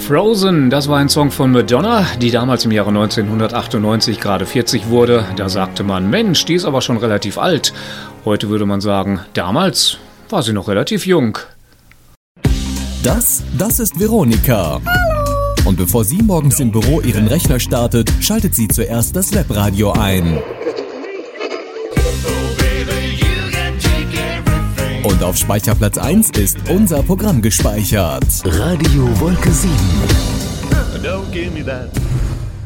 Frozen, das war ein Song von Madonna, die damals im Jahre 1998 gerade 40 wurde. Da sagte man, Mensch, die ist aber schon relativ alt. Heute würde man sagen, damals war sie noch relativ jung. Das ist Veronika. Hallo. Und bevor sie morgens im Büro ihren Rechner startet, schaltet sie zuerst das Webradio ein. Und auf Speicherplatz 1 ist unser Programm gespeichert. Radio Wolke 7. Don't give me that.